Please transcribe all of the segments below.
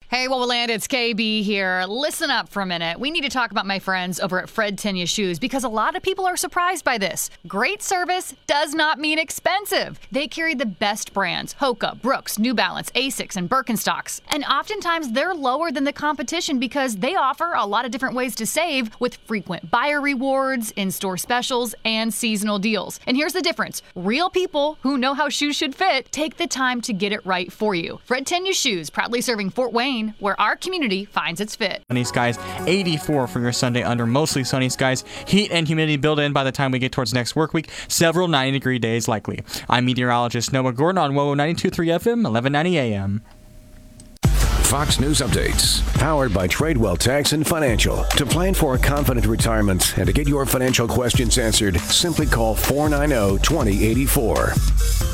Hey, Wowoland, it's KB here. Listen up for a minute. We need to talk about my friends over at Fred Tenya Shoes because a lot of people are surprised by this. Great service does not mean expensive. They carry the best brands, Hoka, Brooks, New Balance, Asics, and Birkenstocks. And oftentimes they're lower than the competition because they offer a lot of different ways to save with frequent buyer rewards, in-store specials, and seasonal deals. And here's the difference. Real people who know how shoes should fit take the time to get it right for you. Fred Tenya Shoes, proudly serving Fort Wayne, where our community finds its fit. Sunny skies, 84 for your Sunday under mostly sunny skies. Heat and humidity build in by the time we get towards next work week. Several 90-degree days likely. I'm meteorologist Noah Gordon on WOWO 92.3 FM, 1190 AM. Fox News Updates, powered by Tradewell Tax and Financial. To plan for a confident retirement and to get your financial questions answered, simply call 490-2084.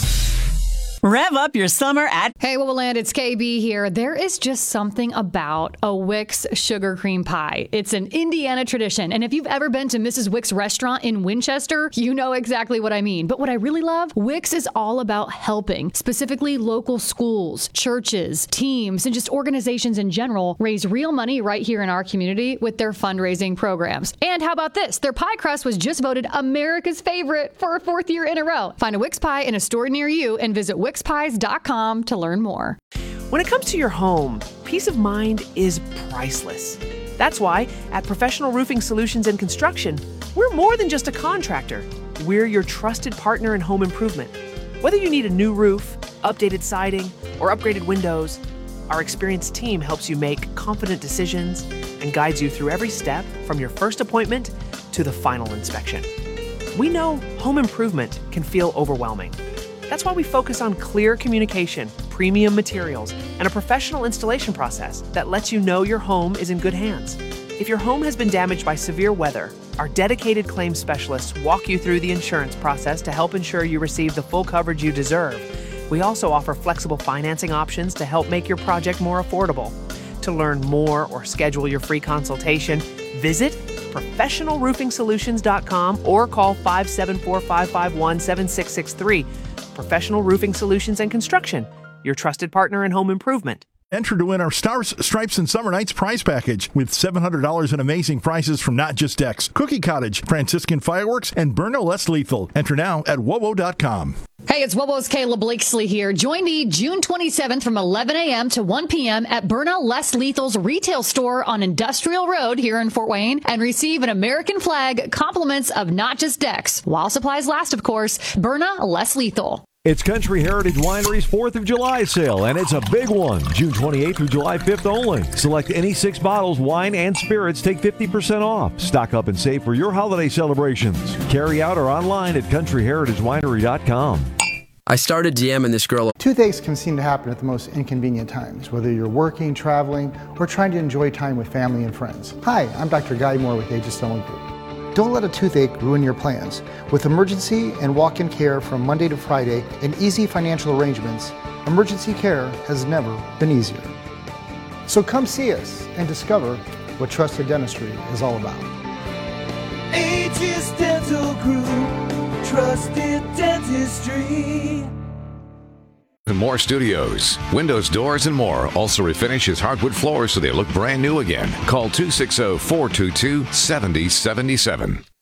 Rev up your summer at... Hey, Wowoland, it's KB here. There is just something about a Wix sugar cream pie. It's an Indiana tradition, and if you've ever been to Mrs. Wix restaurant in Winchester, you know exactly what I mean. But what I really love, Wix is all about helping, specifically local schools, churches, teams, and just organizations in general raise real money right here in our community with their fundraising programs. And how about this? Their pie crust was just voted America's favorite for a 4th year in a row. Find a Wix pie in a store near you and visit WixPies.com to learn more. When it comes to your home, peace of mind is priceless. That's why at Professional Roofing Solutions and Construction, we're more than just a contractor. We're your trusted partner in home improvement. Whether you need a new roof, updated siding, or upgraded windows, our experienced team helps you make confident decisions and guides you through every step from your first appointment to the final inspection. We know home improvement can feel overwhelming. That's why we focus on clear communication, premium materials, and a professional installation process that lets you know your home is in good hands. If your home has been damaged by severe weather, our dedicated claims specialists walk you through the insurance process to help ensure you receive the full coverage you deserve. We also offer flexible financing options to help make your project more affordable. To learn more or schedule your free consultation, visit professionalroofingsolutions.com or call 574-551-7663. Professional Roofing Solutions and Construction, your trusted partner in home improvement. Enter to win our Stars, Stripes, and Summer Nights prize package with $700 in amazing prizes from Not Just Decks, Cookie Cottage, Franciscan Fireworks, and Bernal Less Lethal. Enter now at WOWO.com. Hey, it's WOWO's Kayla Blakesley here. Join me June 27th from 11 a.m. to 1 p.m. at Bernal Less Lethal's retail store on Industrial Road here in Fort Wayne and receive an American flag, compliments of Not Just Decks. While supplies last, of course. Bernal Less Lethal. It's Country Heritage Winery's 4th of July sale, and it's a big one. June 28th through July 5th only. Select any 6 bottles, wine and spirits, take 50% off. Stock up and save for your holiday celebrations. Carry out or online at countryheritagewinery.com. I started DMing this girl. Toothaches can seem to happen at the most inconvenient times, whether you're working, traveling, or trying to enjoy time with family and friends. Hi, I'm Dr. Guy Moore with Aegis Dental Group. Don't let a toothache ruin your plans. With emergency and walk-in care from Monday to Friday and easy financial arrangements, emergency care has never been easier. So come see us and discover what trusted dentistry is all about. Aegis Dental Group, trusted dentistry. More studios, windows, doors, and more. Also refinishes hardwood floors so they look brand new again. Call 260-422-7077.